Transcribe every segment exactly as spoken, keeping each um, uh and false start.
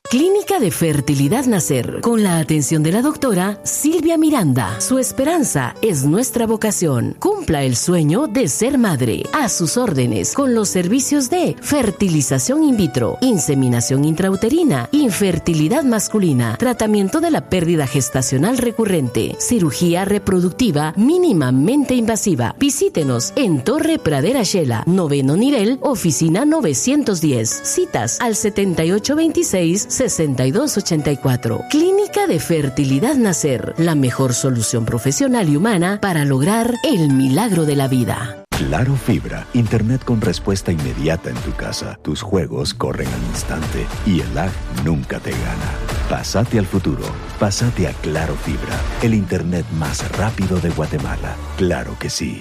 Clínica de Fertilidad Nacer, con la atención de la doctora Silvia Miranda. Su esperanza es nuestra vocación. Cumpla el sueño de ser madre. A sus órdenes, con los servicios de fertilización in vitro, inseminación intrauterina, infertilidad masculina, tratamiento de la pérdida gestacional recurrente, cirugía reproductiva mínimamente invasiva. Visítenos en Torre Pradera Shela, noveno nivel, oficina novecientos diez. Citas al setenta y ocho veintiséis, sesenta y dos ochenta y cuatro. Clínica de Fertilidad Nacer, la mejor solución profesional y humana para lograr el milagro de la vida. Claro Fibra, internet con respuesta inmediata en tu casa. Tus juegos corren al instante y el lag nunca te gana. Pásate al futuro. Pásate a Claro Fibra, el internet más rápido de Guatemala. Claro que sí.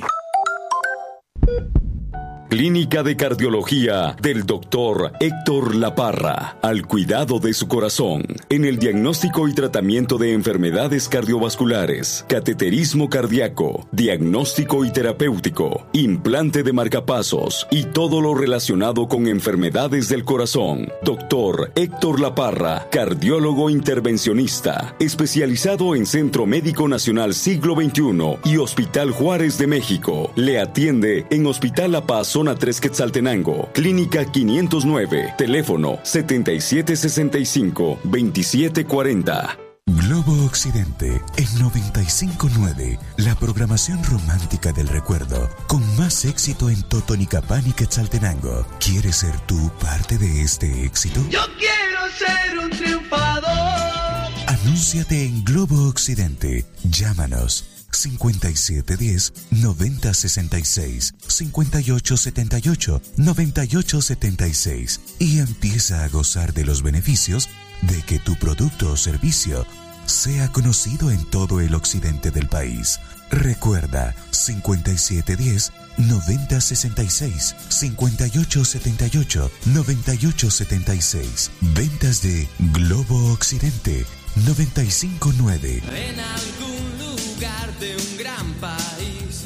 Clínica de Cardiología del doctor Héctor La Parra. Al cuidado de su corazón. En el diagnóstico y tratamiento de enfermedades cardiovasculares, cateterismo cardíaco, diagnóstico y terapéutico, implante de marcapasos y todo lo relacionado con enfermedades del corazón. Doctor Héctor La Parra, cardiólogo intervencionista, especializado en Centro Médico Nacional Siglo veintiuno y Hospital Juárez de México. Le atiende en Hospital La Paz, Zona tres Quetzaltenango, Clínica quinientos nueve, teléfono setenta y siete sesenta y cinco, veintisiete cuarenta. Globo Occidente, en noventa y cinco punto nueve, la programación romántica del recuerdo, con más éxito en Totonicapán y Quetzaltenango. ¿Quieres ser tú parte de este éxito? Yo quiero ser un triunfador. Anúnciate en Globo Occidente. Llámanos cincuenta y siete diez, noventa sesenta y seis, cincuenta y ocho setenta y ocho, noventa y ocho setenta y seis y empieza a gozar de los beneficios de que tu producto o servicio sea conocido en todo el occidente del país. Recuerda, cincuenta y siete diez, noventa sesenta y seis, cincuenta y ocho setenta y ocho, noventa y ocho setenta y seis. Ventas de Globo Occidente, noventa y cinco punto nueve. En algún lugar de un gran país.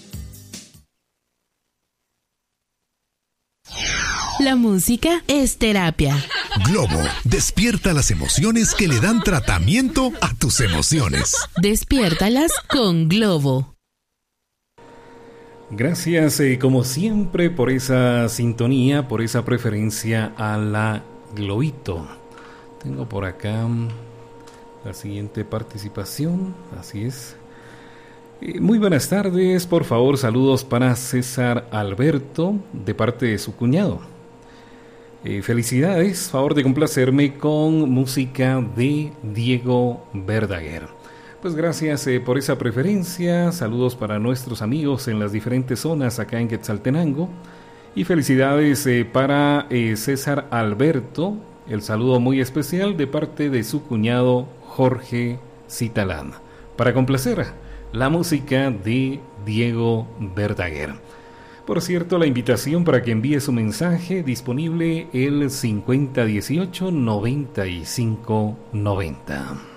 La música es terapia. Globo despierta las emociones que le dan tratamiento a tus emociones. Despiértalas con Globo. Gracias, eh, como siempre, por esa sintonía, por esa preferencia a la Globito. Tengo por acá la siguiente participación, así es. Eh, muy buenas tardes, por favor, saludos para César Alberto, de parte de su cuñado. Eh, felicidades, favor de complacerme con música de Diego Verdaguer. Pues gracias eh, por esa preferencia, saludos para nuestros amigos en las diferentes zonas acá en Quetzaltenango. Y felicidades eh, para eh, César Alberto, el saludo muy especial de parte de su cuñado Jorge Citalán. Para complacer la música de Diego Verdaguer. Por cierto, la invitación para que envíe su mensaje disponible el cincuenta dieciocho noventa y cinco noventa.